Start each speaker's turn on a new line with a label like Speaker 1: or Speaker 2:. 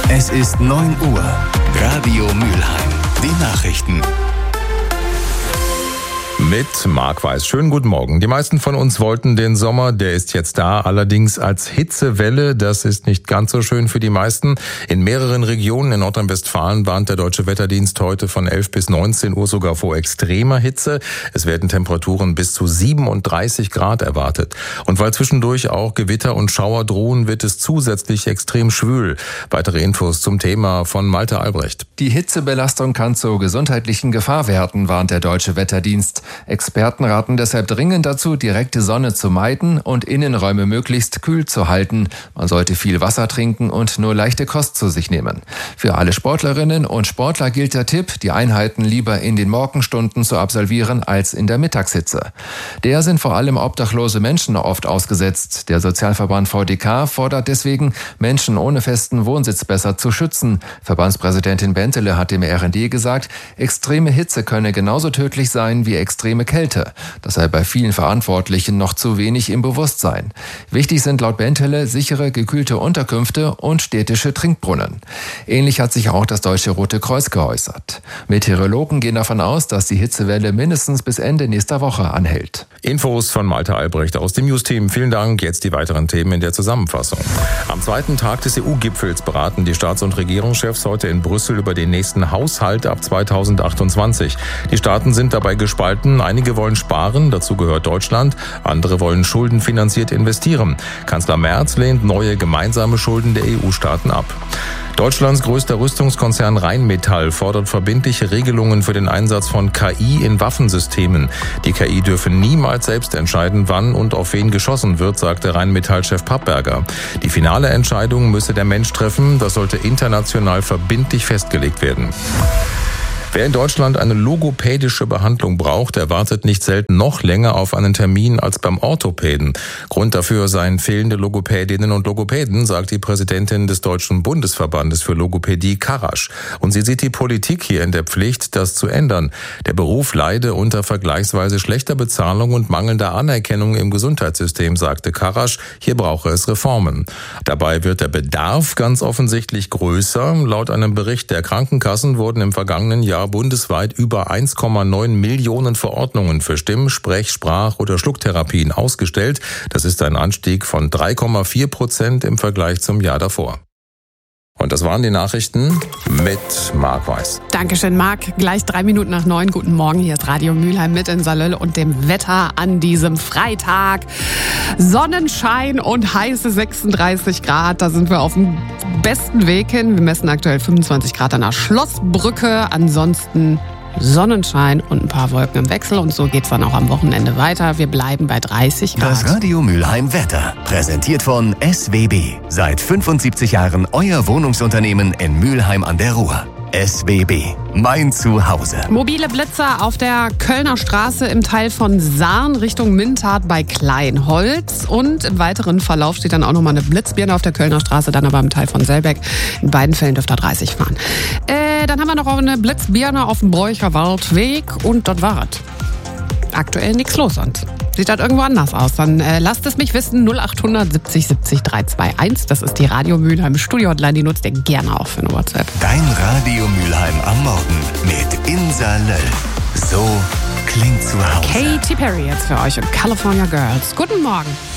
Speaker 1: Es ist 9 Uhr. Radio Mülheim. Die Nachrichten.
Speaker 2: Mit Marc Weiß. Schönen guten Morgen. Die meisten von uns wollten den Sommer, der ist jetzt da, allerdings als Hitzewelle. Das ist nicht ganz so schön für die meisten. In mehreren Regionen in Nordrhein-Westfalen warnt der Deutsche Wetterdienst heute von 11 bis 19 Uhr sogar vor extremer Hitze. Es werden Temperaturen bis zu 37 Grad erwartet. Und weil zwischendurch auch Gewitter und Schauer drohen, wird es zusätzlich extrem schwül. Weitere Infos zum Thema von Malte Albrecht.
Speaker 3: Die Hitzebelastung kann zur gesundheitlichen Gefahr werden, warnt der Deutsche Wetterdienst. Experten raten deshalb dringend dazu, direkte Sonne zu meiden und Innenräume möglichst kühl zu halten. Man sollte viel Wasser trinken und nur leichte Kost zu sich nehmen. Für alle Sportlerinnen und Sportler gilt der Tipp, die Einheiten lieber in den Morgenstunden zu absolvieren als in der Mittagshitze. Der sind vor allem obdachlose Menschen oft ausgesetzt. Der Sozialverband VDK fordert deswegen, Menschen ohne festen Wohnsitz besser zu schützen. Verbandspräsidentin Bentele hat dem RND gesagt, extreme Hitze könne genauso tödlich sein wie extreme Kälte. Das sei bei vielen Verantwortlichen noch zu wenig im Bewusstsein. Wichtig sind laut Bentele sichere, gekühlte Unterkünfte und städtische Trinkbrunnen. Ähnlich hat sich auch das Deutsche Rote Kreuz geäußert. Meteorologen gehen davon aus, dass die Hitzewelle mindestens bis Ende nächster Woche anhält.
Speaker 2: Infos von Malte Albrecht aus dem News-Team. Vielen Dank. Jetzt die weiteren Themen in der Zusammenfassung. Am zweiten Tag des EU-Gipfels beraten die Staats- und Regierungschefs heute in Brüssel über den nächsten Haushalt ab 2028. Die Staaten sind dabei gespalten. Einige wollen sparen, dazu gehört Deutschland. Andere wollen schuldenfinanziert investieren. Kanzler Merz lehnt neue gemeinsame Schulden der EU-Staaten ab. Deutschlands größter Rüstungskonzern Rheinmetall fordert verbindliche Regelungen für den Einsatz von KI in Waffensystemen. Die KI dürfe niemals selbst entscheiden, wann und auf wen geschossen wird, sagte Rheinmetall-Chef Pappberger. Die finale Entscheidung müsse der Mensch treffen, das sollte international verbindlich festgelegt werden. Wer in Deutschland eine logopädische Behandlung braucht, erwartet nicht selten noch länger auf einen Termin als beim Orthopäden. Grund dafür seien fehlende Logopädinnen und Logopäden, sagt die Präsidentin des Deutschen Bundesverbandes für Logopädie, Karasch. Und sie sieht die Politik hier in der Pflicht, das zu ändern. Der Beruf leide unter vergleichsweise schlechter Bezahlung und mangelnder Anerkennung im Gesundheitssystem, sagte Karasch. Hier brauche es Reformen. Dabei wird der Bedarf ganz offensichtlich größer. Laut einem Bericht der Krankenkassen wurden im vergangenen Jahr bundesweit über 1,9 Millionen Verordnungen für Stimm-, Sprech-, Sprach- oder Schlucktherapien ausgestellt. Das ist ein Anstieg von 3,4% im Vergleich zum Jahr davor. Und das waren die Nachrichten mit Marc Weiß.
Speaker 4: Dankeschön, Marc. Gleich 3 Minuten nach 9. Guten Morgen, hier ist Radio Mülheim mit in Salöll und dem Wetter an diesem Freitag. Sonnenschein und heiße 36 Grad. Da sind wir auf dem besten Weg hin. Wir messen aktuell 25 Grad an der Schlossbrücke. Ansonsten Sonnenschein und ein paar Wolken im Wechsel. Und so geht's dann auch am Wochenende weiter. Wir bleiben bei 30 Grad.
Speaker 1: Das Radio Mülheim Wetter. Präsentiert von SWB. Seit 75 Jahren euer Wohnungsunternehmen in Mülheim an der Ruhr. SWB. Mein Zuhause.
Speaker 4: Mobile Blitzer auf der Kölner Straße im Teil von Saarn Richtung Mintat bei Kleinholz. Und im weiteren Verlauf steht dann auch nochmal eine Blitzbirne auf der Kölner Straße, dann aber im Teil von Selbeck. In beiden Fällen dürft ihr 30 fahren. Dann haben wir noch eine Blitzbirne auf dem Bräucher Waldweg und dort war es. Aktuell nichts los sonst. Sieht das irgendwo anders aus? Dann lasst es mich wissen. 0800 70 70 321. Das ist die Radio Mülheim Studio-Hotline. Die nutzt ihr gerne auch für eine WhatsApp.
Speaker 1: Dein Radio Mülheim am Morgen mit Insa Löll. So klingt zu Hause.
Speaker 4: Katy Perry jetzt für euch und California Girls. Guten Morgen.